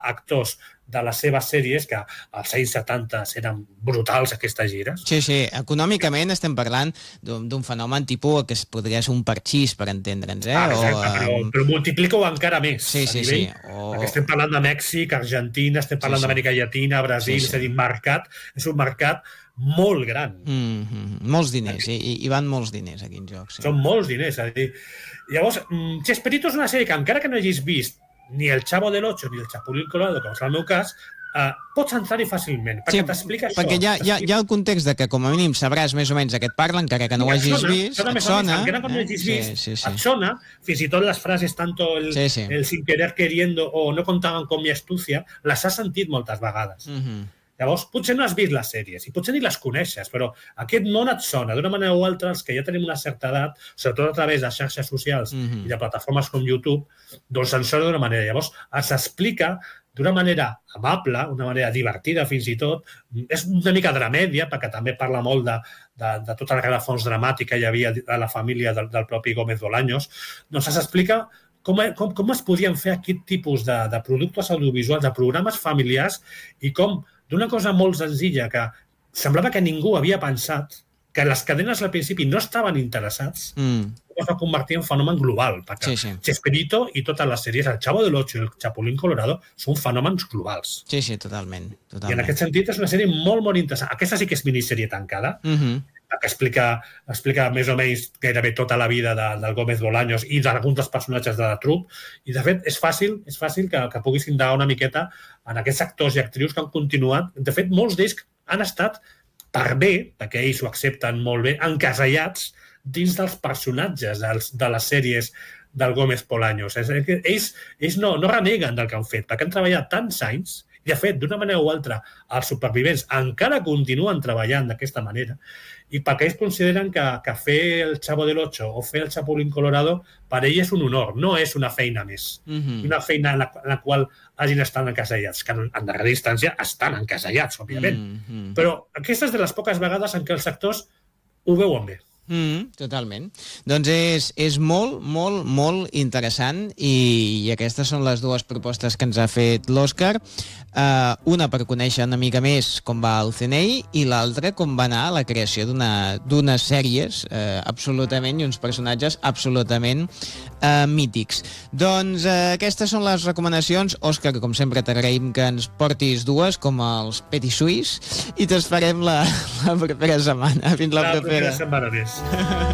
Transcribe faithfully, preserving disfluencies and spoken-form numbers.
actors de les seves sèries, que als anys setanta eren brutals aquestes gires. Sí, sí, econòmicament estem parlant d'un fenomen tipus que es podria ser un parxís, per entendre'ns, eh? Ah, exacte, o, però, però multiplica-ho encara més. Sí, sí, a nivell, sí. O... Perquè estem parlant de Mèxic, Argentina, estem parlant sí, sí. d'Amèrica Llatina, Brasil, sí, sí. És a dir, mercat, és un mercat molt gran. Mm -hmm. Molts diners, i, i van molts diners aquí en joc. Sí. Són molts diners. És a dir. Llavors, Chespirito és una sèrie que encara que no hagis vist ni el Chavo del Ocho ni el Chapulín Colorado, com és el meu cas, uh, pots entrar-hi fàcilment, perquè sí, t'explica això. Perquè hi ha, hi, ha, hi ha el context de que com a mínim sabràs més o menys de què et parla, encara que no ho hagis sona, vist, sona, et sona. Encara que no ho hagis vist, sí, sí, sí. et sona, fins i tot les frases, tanto el, sí, sí. el sin querer queriendo o no contaven con mi astucia, les has sentit moltes vegades. Mm -hmm. Llavors, potser no has vist les sèries i potser ni les coneixes, però aquest món et sona d'una manera o altra, els que ja tenim una certa edat, sobretot a través de xarxes socials mm -hmm. i de plataformes com YouTube, doncs ens sona d'una manera. Llavors, es explica d'una manera amable, una manera divertida fins i tot. És una mica dramèdia, perquè també parla molt de, de, de tota la rerefons dramàtica que hi havia a la família del, del propi Gómez Bolaños. Doncs es explica Com, com, com es podien fer aquest tipus de, de productes audiovisuals, de programes familiars, i com d'una cosa molt senzilla que semblava que ningú havia pensat, que les cadenes al principi no estaven interessats, mm. es va convertir en fenomen global, perquè sí, sí. Chespirito i totes les sèries, el Chavo del Ocho i el Chapulín Colorado, són fenòmens globals. Sí, sí, totalment. totalment. I en aquest sentit és una sèrie molt, molt interessant. Aquesta sí que és minissèrie tancada, mm -hmm. que explica, explica més o menys gairebé tota la vida de, del Gómez Bolaños i d'alguns dels personatges de la troupe, i de fet és fàcil, és fàcil que, que puguis indagar una miqueta en aquests actors i actrius que han continuat. De fet, molts d'ells han estat per bé, perquè ells ho accepten molt bé, encasellats dins dels personatges dels, de les sèries del Gómez Bolaños. Ells, ells no, no reneguen del que han fet, perquè han treballat tants anys, i de fet, d'una manera o altra, els supervivents encara continuen treballant d'aquesta manera, i perquè ells consideren que, que fer el Chavo del Ocho o fer el Chapulín Colorado per ells és un honor, no és una feina més. Mm-hmm. Una feina en la, en la qual hagin estat encasellats, que en, en darrera instància estan encasellats, òbviament. Mm-hmm. Però aquesta és de les poques vegades en què els actors ho veuen bé. Mm, totalment. Doncs és, és molt, molt, molt interessant, i, i aquestes són les dues propostes que ens ha fet l'Òscar. Uh, una per conèixer una mica més com va el C N I, i l'altra com va anar la creació d'unes sèries uh, absolutament, i uns personatges absolutament uh, mítics. Doncs uh, aquestes són les recomanacions. Òscar, com sempre t'agraïm que ens portis dues, com els Petit Suís, i t'esperem la, la propera setmana. Fins la, la propera. propera setmana més.